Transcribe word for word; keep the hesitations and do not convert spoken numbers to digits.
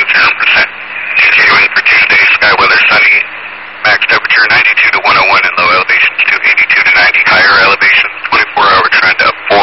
zero percent. Continuing for Tuesday, sky weather sunny, max temperature ninety-two to one oh one and low elevations to eighty-two to ninety. Higher elevations, twenty-four hour trend up four